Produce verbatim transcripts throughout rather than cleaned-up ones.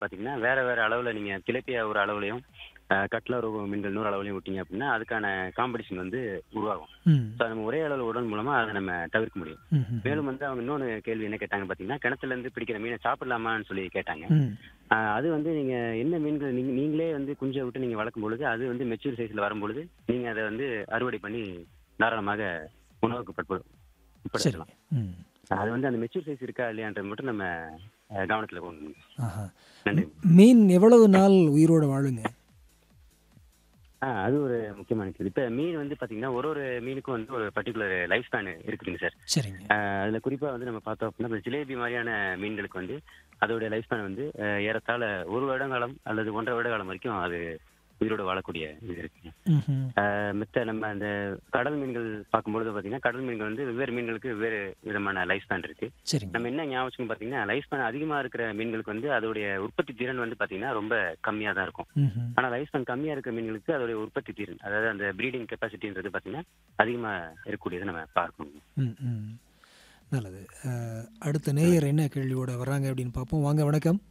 பார்த்தீங்கன்னா வேற வேற அளவில் நீங்கள் திலப்பியா ஒரு அளவுலையும் கட்லா ரோகு மீன்கள் நூறு அளவுலையும் விட்டீங்க அப்படின்னா அதுக்கான காம்படிஷன் வந்து உருவாகும். ம். ஸோ நம்ம ஒரே அளவில் விடுறது மூலமாக அதை நம்ம தவிர்க்க முடியும். ம், ம், மேலும் வந்து அவங்க இன்னொன்று கேள்வி என்ன கேட்டாங்க பார்த்தீங்கன்னா கிணத்துல இருந்து பிடிக்கிற மீனை சாப்பிடலாமான்னு சொல்லி கேட்டாங்க. ம். ஆஹ் அது வந்து நீங்கள் என்ன மீன்கள் நீங்க நீங்களே வந்து குஞ்சை விட்டு நீங்கள் வளர்க்கும் பொழுது அது வந்து மெச்சூர் சைஸில் வரும்பொழுது நீங்கள் அதை வந்து அறுவடை பண்ணி தாராளமாக உணவுக்கு பட்ப- சரி. உட்படுத்தலாம். ம். அது வந்து அந்த மெச்சூர் சைஸ் இருக்கா இல்லையான்றது மட்டும் நம்ம கவனத்தில் கொண்டு வரணும். ஆஹா. நன்றி. மீன் எவ்வளவு நாள் உயிரோட வாழுங்க? ஆ அது ஒரு முக்கியமான கேள்வி. இப்போ மீன் வந்து பார்த்தீங்கன்னா ஒரு ஒரு மீனுக்கும் வந்து ஒரு பர்டிகுலர் லைஃப் ஸ்பேன் இருக்குதுங்க சார். சரிங்க. அதில் குறிப்பாக வந்து நம்ம பார்த்தோம் அப்படின்னா இந்த ஜிலேபி மாதிரியான மீன்களுக்கு வந்து அதோடைய லைஃப் ஸ்பேன் வந்து அஹ், ஏறத்தாழ ஒரு வருடங்காலம் அல்லது ஒன்றரை வருட காலம் வரைக்கும் அது உயிரோட வாழக்கூடிய இது இருக்குங்க. ம்ஹும். அஹ், மித்த நம்ம அந்த கடல் மீன்கள் பார்க்கும்பொழுது பார்த்தீங்கன்னா கடல் மீன்கள் வந்து வெவ்வேறு மீன்களுக்கு வெவ்வேறு விதமான லைஃப் ஸ்பேன் இருக்கு. சரிங்க. நம்ம என்ன ஞாபகம் பார்த்தீங்கன்னா லைஃப் ஸ்பேன் அதிகமாக இருக்கிற மீன்களுக்கு வந்து அதோடைய உற்பத்தி திறன் வந்து பார்த்தீங்கன்னா ரொம்ப கம்மியாக தான் இருக்கும். ம்ஹும். ஆனால் லைஃப் ஸ்பேன் கம்மியாக இருக்கிற மீன்களுக்கு அதோடைய உற்பத்தி திறன் அதாவது அந்த ப்ரீடிங் கெப்பாசிட்டின்றது பார்த்தீங்கன்னா அதிகமாக இருக்கக்கூடியதை நம்ம பார்க்கணும். ம், ம். நல்லது. அஹ், அடுத்த நேயர் என்ன கேள்வியோட வர்றாங்க அப்படின்னு பார்ப்போம். வாங்க. வணக்கம்.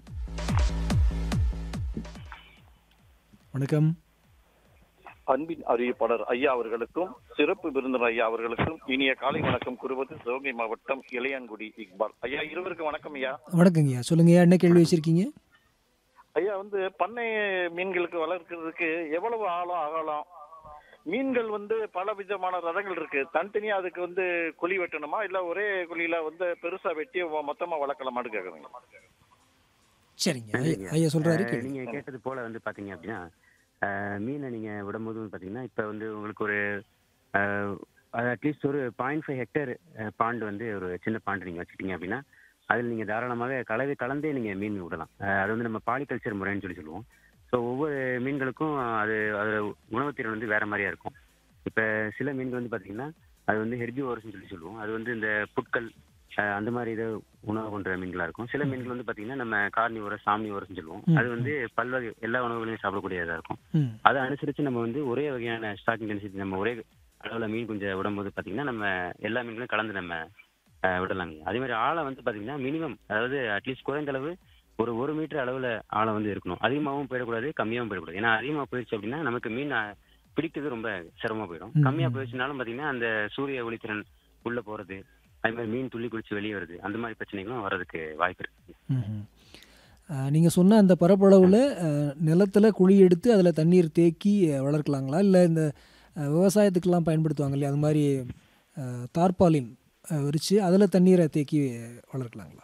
வணக்கம். அன்பின் அறிவிப்பாளர் ஐயா அவர்களுக்கும் சிறப்பு விருந்தினர் ஐயா அவர்களுக்கும் இனிய காலை வணக்கம் கூறுவது சிவகங்கை மாவட்டம் இளையான்குடி இக்பால். ஐயா இருவருக்கும் வணக்கம் ஐயா. வணக்கங்கய்யா. சொல்லுங்கய்யா, என்ன கேள்வி வச்சிருக்கீங்க? ஐயா வந்து பண்ணை மீன்களுக்கு வளர்க்கறதுக்கு எவ்வளவு ஆழம் அகலம்? மீன்கள் வந்து பல விதமான ரகங்கள் இருக்கு. தனித்தனியா அதுக்கு வந்து குழி வெட்டணுமா இல்ல ஒரே குழியில வந்து பெருசா வெட்டி மொத்தமா வளர்க்கலாமான்னு கேக்குறீங்க. சரிங்க. ஐயா- ஐயா சொல்றாரு அஹ், கேள்வி. நீங்க கேட்டது போல வந்து பாத்தீங்க அப்படின்னா அஹ், மீனை நீங்க விடும்போது வந்து பாத்தீங்கன்னா இப்ப வந்து உங்களுக்கு ஒரு அட்லீஸ்ட் ஒரு பாயிண்ட் ஃபைவ் ஹெக்டேர் பாண்டு வந்து ஒரு சின்ன பாண்டு நீங்க வச்சுட்டீங்க அப்படின்னா அதில் நீங்க தாராளமாக கலவை கலந்தே நீங்க மீன் விடலாம். அஹ், அது வந்து நம்ம பாலிகல்ச்சர் முறைன்னு சொல்லி சொல்லுவோம். ஸோ ஒவ்வொரு மீன்களுக்கும் அது அதோட உணவுத்திறன் வந்து வேற மாதிரியா இருக்கும். இப்ப சில மீன்கள் வந்து பாத்தீங்கன்னா அது வந்து ஹெர்பிவோரஸ்ன்னு சொல்லி சொல்லுவோம். அது வந்து இந்த புட்கள் அஹ், அந்த மாதிரி இதை உணவு கொண்ட மீன்களா இருக்கும். சில மீன்கள் வந்து பாத்தீங்கன்னா நம்ம கார்னிவோரஸ் சாம்னிவோரஸ்ன்னு சொல்லுவோம். ம், அது வந்து பல்வகை எல்லா உணவுகளையும் சாப்பிடக்கூடியதா இருக்கும். ம். அதை அனுசரித்து நம்ம வந்து ஒரே வகையான ஸ்டாக்கிங் டென்சிட்டி நம்ம ஒரே அளவில் மீன் குஞ்சை விடும்போது பார்த்தீங்கன்னா நம்ம எல்லா மீன்களையும் கலந்து நம்ம அஹ், விடலாங்க. அதே மாதிரி ஆழம் வந்து பார்த்தீங்கன்னா மினிமம் அதாவது அட்லீஸ்ட் குறைந்த அளவு ஒரு ஒரு மீட்டர் அளவில் ஆழம் வந்து இருக்கணும். அதிகமாகவும் போயிடக்கூடாது, கம்மியாகவும் போயிடக்கூடாது. ஏன்னா அதிகமாக போயிடுச்சு அப்படின்னா நமக்கு மீன் அஹ், பிடிக்கிறது ரொம்ப சிரமமாக போயிடும். ம், கம்மியாக ம். போயிடுச்சுனாலும் பார்த்தீங்கன்னா அந்த சூரிய ஒளித்திறன் உள்ளே போகிறது, அதே மாதிரி மீன் துள்ளி குளிச்சு வெளியே வருது, அந்த மாதிரி பிரச்சனைகளும் வர்றதுக்கு வாய்ப்பு இருக்கு. ம்ஹும். அஹ், நீங்க சொன்ன அந்த பரப்பளவில் நிலத்தில் குழி எடுத்து அதில் தண்ணீர் தேக்கி அஹ், வளர்க்கலாங்களா, இல்லை இந்த அஹ், விவசாயத்துக்கெல்லாம் பயன்படுத்துவாங்க இல்லையா, அது மாதிரி அஹ், தார்பாலின் அஹ், விரிச்சு அதில் தண்ணீரை தேக்கி வளர்க்கலாங்களா?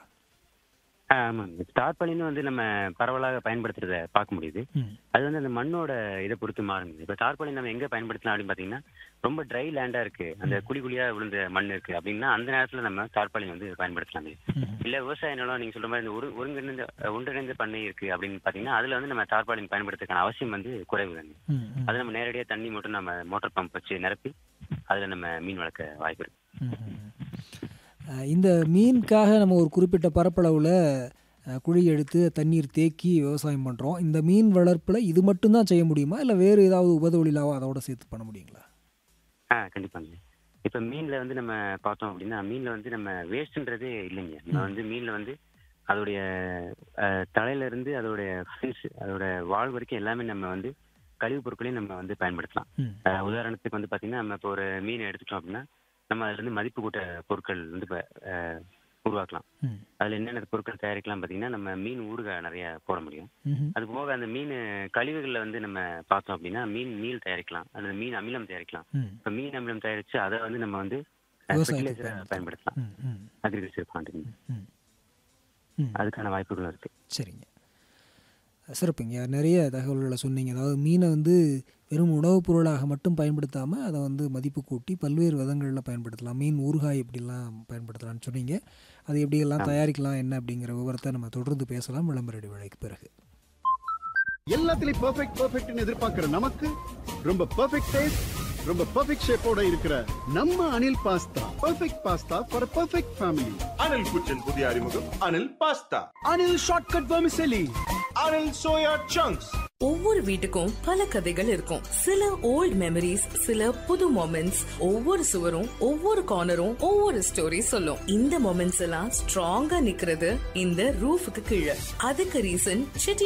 ஆ, ஆமாங்க. தார்பாலின்னு வந்து நம்ம பரவலாக பயன்படுத்துறத பார்க்க முடியுது. ம். அது வந்து அந்த மண்ணோட இதை பொறுத்து மாறுங்க. இப்போ தார்பாலின் நம்ம எங்கே பயன்படுத்தலாம் அப்படின்னு பார்த்தீங்கன்னா ரொம்ப ட்ரை லேண்டாக இருக்கு, அந்த குழி குழியாக விழுந்த மண் இருக்கு அப்படின்னா அந்த நேரத்தில் நம்ம தார்பாலின் வந்து பயன்படுத்தலாம். ம்ஹும். இல்லை விவசாய நிலம் நீங்கள் சொல்ற மாதிரி இந்த ஒரு ஒருங்கிணைந்த ஒன்றிணைந்த பண்ணை இருக்கு அப்படின்னு பார்த்தீங்கன்னா அதில் வந்து நம்ம தார்பாலின் பயன்படுத்துறதுக்கான அவசியம் வந்து குறைவு தாங்க. ம், ம். அது நம்ம நேரடியாக தண்ணி மட்டும் நம்ம மோட்டார் பம்ப் வச்சு நிரப்பி அதில் நம்ம மீன் வளர்க்க வாய்ப்பு இருக்கு. ம்ஹும். அஹ், இந்த மீனுக்காக நம்ம ஒரு குறிப்பிட்ட பரப்பளவில் அஹ், குழி எடுத்து தண்ணீர் தேக்கி விவசாயம் பண்ணுறோம். இந்த மீன் வளர்ப்பில் இது மட்டும்தான் செய்ய முடியுமா, இல்லை வேறு ஏதாவது உபதொழிலாவோ அதோட சேர்த்து பண்ண முடியுங்களா? ஆ கண்டிப்பாங்க. இப்போ மீனில் வந்து நம்ம பார்த்தோம் அப்படின்னா மீனில் வந்து நம்ம வேஸ்ட்ன்றதே இல்லைங்க. நம்ம வந்து மீனில் வந்து அதோடைய அஹ், தலையில இருந்து அதோடைய ஃபின்ஸ் அதோட வால் வரைக்கும் எல்லாமே நம்ம வந்து கழிவுப் பொருட்களையும் நம்ம வந்து பயன்படுத்தலாம். ம். அஹ், உதாரணத்துக்கு வந்து பார்த்தீங்கன்னா நம்ம இப்போ ஒரு மீனை எடுத்துட்டோம் அப்படின்னா நம்ம அதுல இருந்து மதிப்பு கூட்ட பொருட்கள் வந்து இப்ப, அஹ், உருவாக்கலாம். ம். அதில் என்னென்ன பொருட்கள் தயாரிக்கலாம் பார்த்தீங்கன்னா நம்ம மீன் ஊறுகாய் நிறைய போட முடியும். ம்ஹும். அது போக அந்த மீன் கழிவுகளில் வந்து நம்ம பார்த்தோம் அப்படின்னா மீன் மீல் தயாரிக்கலாம், அல்லது மீன் அமிலம் தயாரிக்கலாம். ம். இப்போ மீன் அமிலம் தயாரித்து அதை வந்து நம்ம வந்து விவசாயத்துக்கு ஃபெர்டிலைசராக பயன்படுத்தலாம். ம், ம், அக்ரிகல்ச்சர் பிளான்ட் ம், ம். அதுக்கான வாய்ப்புகளும் இருக்கு. சரிங்க. சிறப்புங்க. நிறைய தகவல்களை சொன்னீங்க. அதாவது மீனை வந்து வெறும் உணவுப் பொருளாக மட்டும் பயன்படுத்தாமல் அதை வந்து மதிப்பு கூட்டி பல்வேறு விதங்களில் பயன்படுத்தலாம். மீன் ஊறுகாய் எப்படிலாம் பயன்படுத்தலாம்னு சொன்னீங்க. அது எப்படியெல்லாம் ஆமா. தயாரிக்கலாம் என்ன அப்படிங்கிற விவரத்தை நம்ம தொடர்ந்து பேசலாம் விளம்பர இடைவேளைக்கு பிறகு. எல்லாத்துலயும் பெர்ஃபெக்ட் பெர்ஃபெக்ட்னு எதிர்பார்க்கிற நமக்கு ரொம்ப பெர்ஃபெக்ட் டேஸ்ட், ரொம்ப பெர்ஃபெக்ட் ஷேப்போட இருக்கிற நம்ம Anil pasta perfect pasta for perfect family. Anil குச்சின் புதிய அறிமுகம் Anil pasta, Anil shortcut vermicelli. Anil soya chunks, ஒவ்வொரு வீட்டுக்கும் பல கதைகள் இருக்கும். சில ஓல்ட் மெமரிஸ், சில புது மொமெண்ட்ஸ். ஒவ்வொரு சுவரும் ஒவ்வொரு கார்னரும் ஒவ்வொரு ஸ்டோரி சொல்லும். இந்த மொமெண்ட்ஸ் எல்லாம் ஸ்ட்ராங்கா நிக்கிறது இந்த ரூஃபுக்கு கீழே. அதுக்கு ரீசன் செட்டி